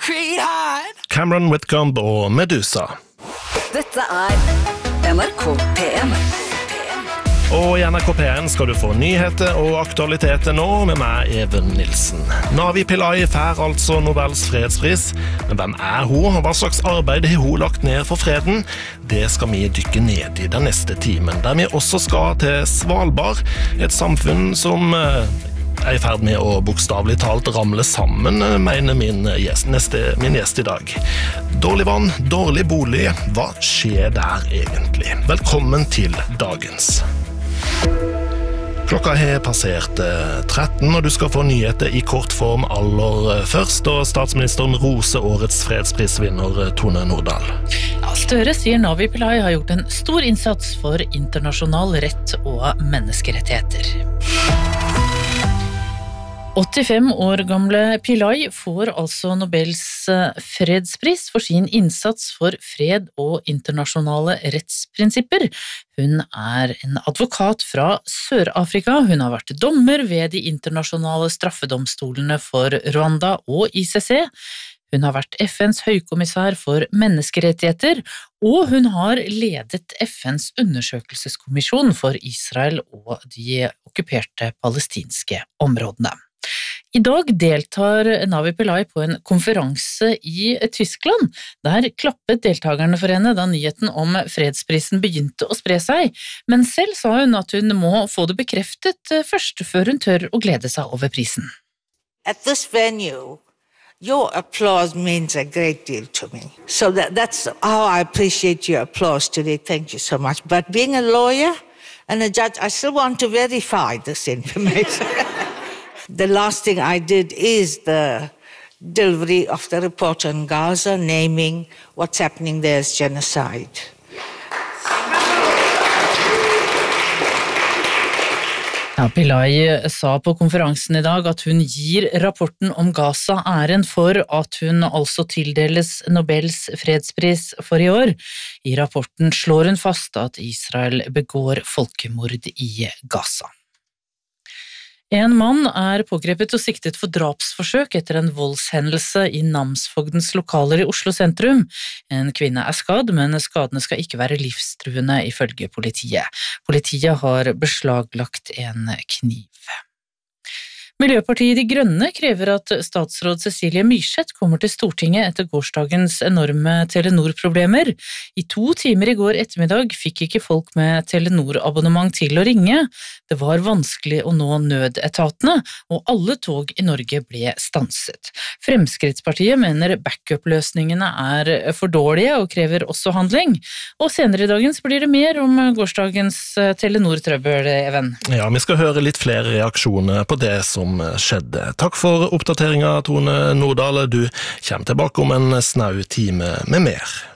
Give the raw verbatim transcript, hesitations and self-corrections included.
concrete heart. Cameron Whitcomb og Medusa. Dette er N R K P en. Og i N R K P en skal du få nyheter og aktualiteter nå med meg, Even Nilsen. Navi Pillay får altså Nobels fredspris, men hvem er hun, og hva slags arbeid har hun lagt ned for freden? Det skal vi dykke ned i den neste timen, der vi også skal til Svalbard, et samfunn som er i ferd med å bokstavelig talt ramle sammen, mener min gjest, neste, min gjest i dag. Dårlig vann, dårlig bolig, hva skjer der egentlig? Velkommen til dagens. Klokka har passert tretten, og du skal få nyheter i kort form aller først, og statsministeren roser årets fredsprisvinner Tone Nordahl. Ja, Støre sier Navi Pillay har gjort en stor innsats for internasjonal rett og menneskerettigheter. åttifem år gamle Pillay får altså Nobels fredspris for sin innsats for fred og internasjonale rettsprinsipper. Hun er en advokat fra Sør-Afrika. Hun har vært dommer ved de internasjonale straffedomstolene for Rwanda og I C C. Hun har vært F N's høykommissær for menneskerettigheter, og hun har ledet F N's undersøkelseskommisjon for Israel og de okkuperte palestinske områdene. I dag deltar Navi Pillay på en konferanse i Tyskland. Der klappet deltakerne for henne da nyheten om fredsprisen begynte å spre seg, men selv sa hun at hun må få det bekreftet først før hun tør å glede seg over prisen. At this venue, your applause means a great deal to me. So that, that's how I appreciate your applause today. Thank you so much. But being a lawyer and a judge, I still want to verify this information. The last thing I did is the delivery of the report on Gaza, naming what's happening there as genocide. Ja, Pillay sa på konferansen i dag at hun gir rapporten om Gaza æren for at hun altså tildeles Nobels fredspris for i år. I rapporten slår hun fast at Israel begår folkemord i Gaza. En mann er pågrepet og siktet for drapsforsøk etter en voldshendelse i Namsfogdens lokaler i Oslo sentrum. En kvinne er skadd, men skadene skal ikke være livstruende ifølge politiet. Politiet har beslaglagt en kniv. Miljøpartiet De Grønne krever at statsråd Cecilie Myrseth kommer til Stortinget etter gårsdagens enorme Telenor-problemer. I to timer i går ettermiddag fikk ikke folk med Telenor-abonnement til å ringe. Det var vanskelig å nå nødetatene, og alle tog i Norge ble stanset. Fremskrittspartiet mener backup-løsningene er for dårlige og krever også handling. Og senere i dagen blir det mer om gårsdagens Telenor-trøbbel, Even. Ja, vi skal høre litt flere reaksjoner på det som skjedde. Takk for oppdateringen, Tone Nordahl. Du kommer tilbake om en snau time med mer.